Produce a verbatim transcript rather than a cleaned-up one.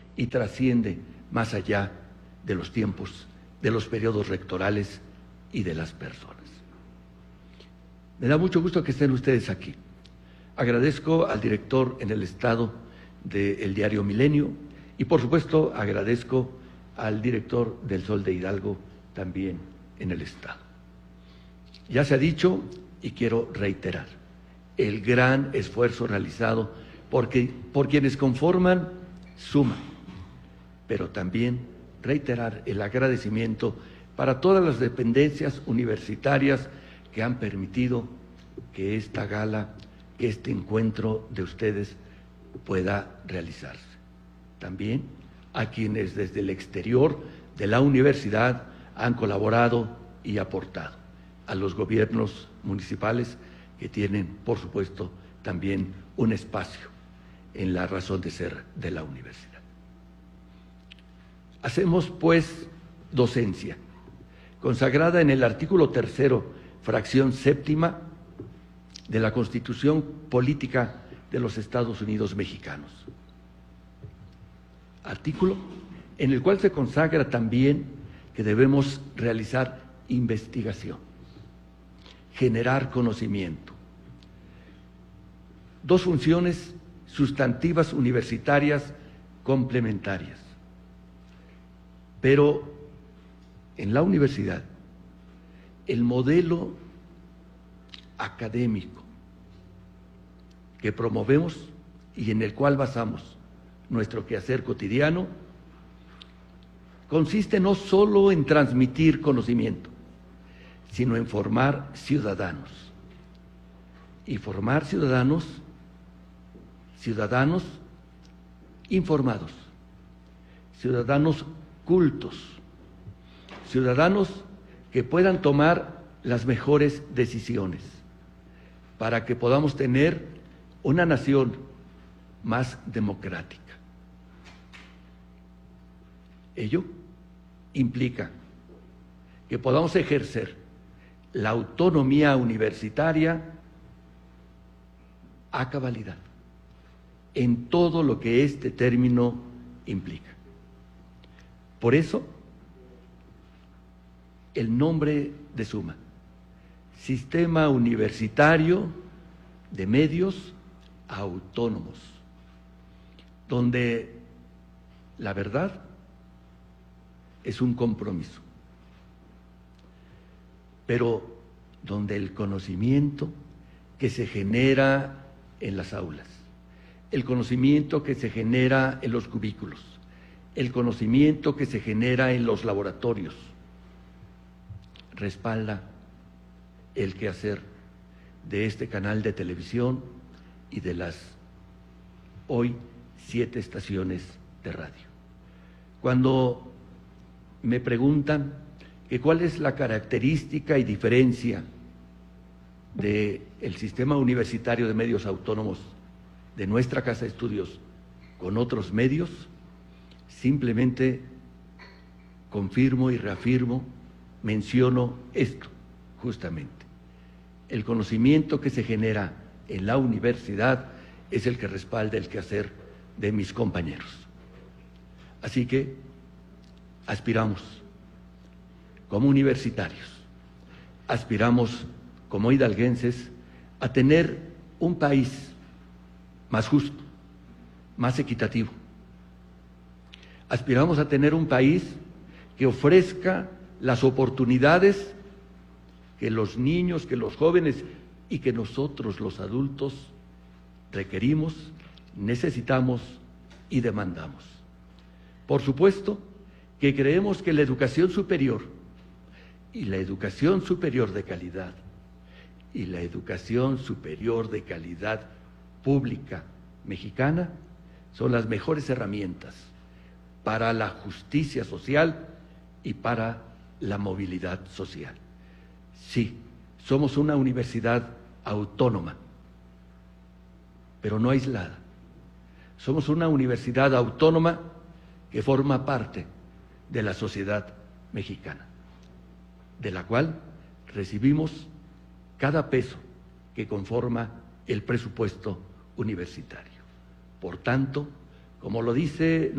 y trasciende más allá de los tiempos, de los periodos rectorales y de las personas. Me da mucho gusto que estén ustedes aquí. Agradezco al director en el Estado del diario Milenio y, por supuesto, agradezco al director del Sol de Hidalgo también en el Estado. Ya se ha dicho y quiero reiterar el gran esfuerzo realizado porque, por quienes conforman Suma, pero también reiterar el agradecimiento para todas las dependencias universitarias que han permitido que esta gala, que este encuentro de ustedes pueda realizarse. También a quienes desde el exterior de la universidad han colaborado y aportado, a los gobiernos municipales que tienen, por supuesto, también un espacio en la razón de ser de la universidad. Hacemos, pues, docencia, consagrada en el artículo tercero, fracción séptima de la Constitución Política de los Estados Unidos Mexicanos. Artículo en el cual se consagra también que debemos realizar investigación, generar conocimiento. Dos funciones sustantivas universitarias complementarias. Pero en la universidad, el modelo académico que promovemos y en el cual basamos nuestro quehacer cotidiano consiste no solo en transmitir conocimiento, sino en formar ciudadanos. Y formar ciudadanos, ciudadanos informados, ciudadanos cultos, ciudadanos que puedan tomar las mejores decisiones para que podamos tener una nación más democrática. Ello implica que podamos ejercer la autonomía universitaria a cabalidad en todo lo que este término implica. Por eso, el nombre de Suma, Sistema Universitario de Medios Autónomos, donde la verdad es un compromiso, pero donde el conocimiento que se genera en las aulas, el conocimiento que se genera en los cubículos, el conocimiento que se genera en los laboratorios, respalda el quehacer de este canal de televisión y de las hoy siete estaciones de radio. Cuando me preguntan que cuál es la característica y diferencia del sistema universitario de medios autónomos de nuestra Casa de Estudios con otros medios, simplemente confirmo y reafirmo, menciono esto justamente. El conocimiento que se genera en la universidad es el que respalda el quehacer de mis compañeros. Así que aspiramos como universitarios, aspiramos como hidalguenses a tener un país más justo, más equitativo. Aspiramos a tener un país que ofrezca las oportunidades que los niños, que los jóvenes y que nosotros los adultos requerimos, necesitamos y demandamos. Por supuesto que creemos que la educación superior y la educación superior de calidad y la educación superior de calidad pública mexicana son las mejores herramientas para la justicia social y para la movilidad social. Sí, somos una universidad autónoma, pero no aislada. Somos una universidad autónoma que forma parte de la sociedad mexicana, de la cual recibimos cada peso que conforma el presupuesto universitario. Por tanto, como lo dice